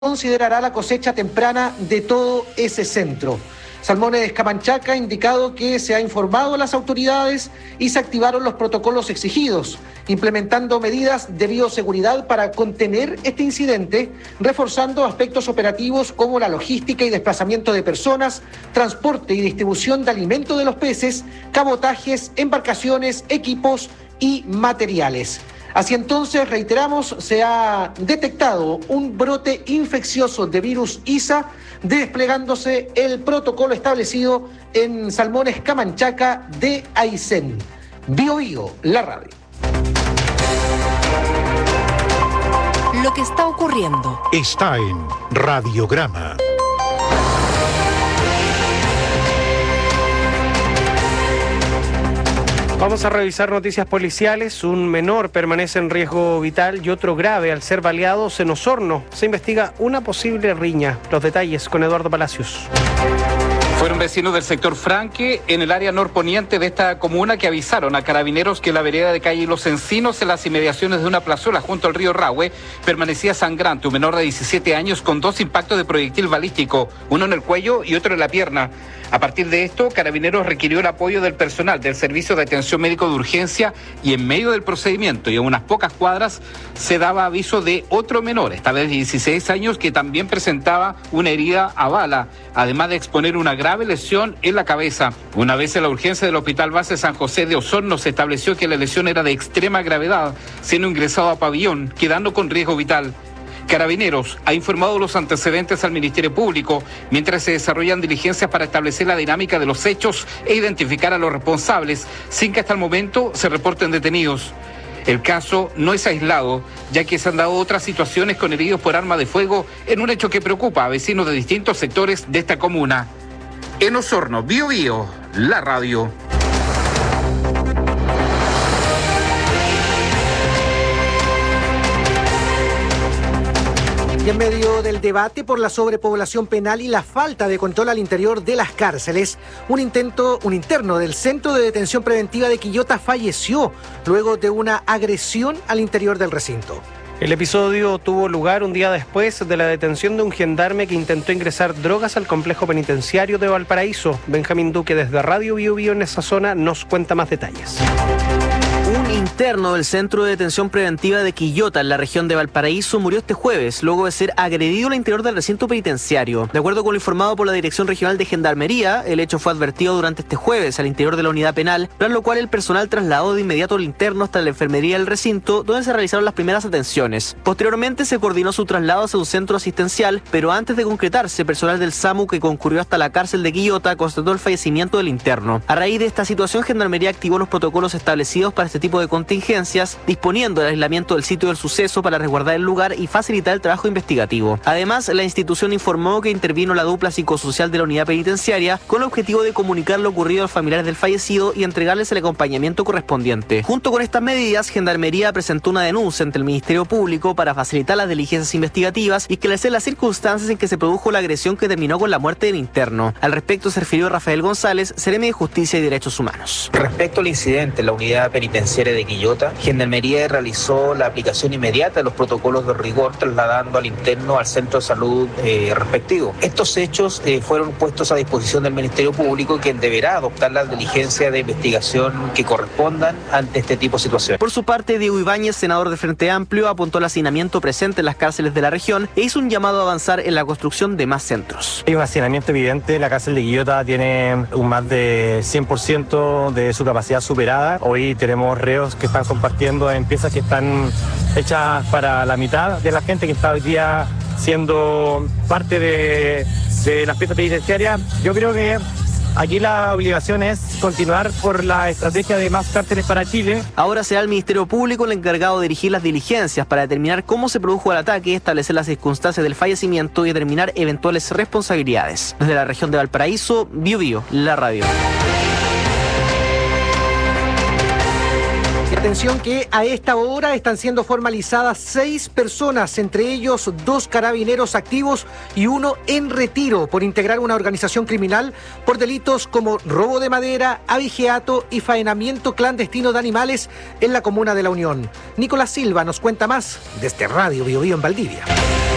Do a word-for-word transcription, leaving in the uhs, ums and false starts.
considerará la cosecha temprana de todo ese centro. Salmones Camanchaca ha indicado que se ha informado a las autoridades y se activaron los protocolos exigidos, implementando medidas de bioseguridad para contener este incidente, reforzando aspectos operativos como la logística y desplazamiento de personas, transporte y distribución de alimentos de los peces, cabotajes, embarcaciones, equipos y materiales. Así entonces, reiteramos, se ha detectado un brote infeccioso de virus I S A, desplegándose el protocolo establecido en Salmones Camanchaca de Aysén. Bio Bio, la radio. Lo que está ocurriendo está en Radiograma. Vamos a revisar noticias policiales. Un menor permanece en riesgo vital y otro grave al ser baleados en Osorno. Se investiga una posible riña. Los detalles con Eduardo Palacios. Fueron vecinos del sector Franque, en el área norponiente de esta comuna, que avisaron a carabineros que la vereda de calle Los Encinos, en las inmediaciones de una plazuela junto al río Rahue, permanecía sangrante. Un menor de diecisiete años con dos impactos de proyectil balístico, uno en el cuello y otro en la pierna. A partir de esto, Carabineros requirió el apoyo del personal del Servicio de Atención Médico de Urgencia y en medio del procedimiento y a unas pocas cuadras se daba aviso de otro menor, esta vez de dieciséis años, que también presentaba una herida a bala, además de exponer una grave lesión en la cabeza. Una vez en la urgencia del Hospital Base San José de Osorno se estableció que la lesión era de extrema gravedad, siendo ingresado a pabellón, quedando con riesgo vital. Carabineros ha informado los antecedentes al Ministerio Público, mientras se desarrollan diligencias para establecer la dinámica de los hechos e identificar a los responsables, sin que hasta el momento se reporten detenidos. El caso no es aislado, ya que se han dado otras situaciones con heridos por arma de fuego en un hecho que preocupa a vecinos de distintos sectores de esta comuna. En Osorno, Bio Bio, la radio. Y en medio del debate por la sobrepoblación penal y la falta de control al interior de las cárceles, un intento, un interno del Centro de Detención Preventiva de Quillota falleció luego de una agresión al interior del recinto. El episodio tuvo lugar un día después de la detención de un gendarme que intentó ingresar drogas al complejo penitenciario de Valparaíso. Benjamín Duque, desde Radio Bio Bio en esa zona, nos cuenta más detalles. Un interno del Centro de Detención Preventiva de Quillota, en la región de Valparaíso, murió este jueves luego de ser agredido al interior del recinto penitenciario. De acuerdo con lo informado por la Dirección Regional de Gendarmería, el hecho fue advertido durante este jueves al interior de la unidad penal, tras lo cual el personal trasladó de inmediato al interno hasta la enfermería del recinto, donde se realizaron las primeras atenciones. Posteriormente se coordinó su traslado hacia un centro asistencial, pero antes de concretarse, personal del SAMU que concurrió hasta la cárcel de Quillota constató el fallecimiento del interno. A raíz de esta situación, Gendarmería activó los protocolos establecidos para este tipo de contingencias, disponiendo el aislamiento del sitio del suceso para resguardar el lugar y facilitar el trabajo investigativo. Además, la institución informó que intervino la dupla psicosocial de la unidad penitenciaria con el objetivo de comunicar lo ocurrido a los familiares del fallecido y entregarles el acompañamiento correspondiente. Junto con estas medidas, Gendarmería presentó una denuncia ante el Ministerio Público para facilitar las diligencias investigativas y esclarecer las circunstancias en que se produjo la agresión que terminó con la muerte del interno. Al respecto se refirió Rafael González, Seremi de Justicia y Derechos Humanos. Respecto al incidente en la unidad penitenciaria de Quillota, Gendarmería realizó la aplicación inmediata de los protocolos de rigor, trasladando al interno al centro de salud eh, respectivo. Estos hechos eh, fueron puestos a disposición del Ministerio Público, quien deberá adoptar las diligencias de investigación que correspondan ante este tipo de situaciones. Por su parte, Diego Ibáñez, senador de Frente Amplio, apuntó al hacinamiento presente en las cárceles de la región e hizo un llamado a avanzar en la construcción de más centros. Hay un hacinamiento evidente. La cárcel de Quillota tiene un más de cien por ciento de su capacidad superada. Hoy tenemos reos que están compartiendo en piezas que están hechas para la mitad de la gente que está hoy día siendo parte de, de las piezas penitenciarias. Yo creo que aquí la obligación es continuar por la estrategia de más cárceles para Chile. Ahora será el Ministerio Público el encargado de dirigir las diligencias para determinar cómo se produjo el ataque, establecer las circunstancias del fallecimiento y determinar eventuales responsabilidades. Desde la región de Valparaíso, Bio Bio, la radio. Atención que a esta hora están siendo formalizadas seis personas, entre ellos dos carabineros activos y uno en retiro, por integrar una organización criminal por delitos como robo de madera, abigeato y faenamiento clandestino de animales en la comuna de La Unión. Nicolás Silva nos cuenta más desde Radio Bio Bio en Valdivia.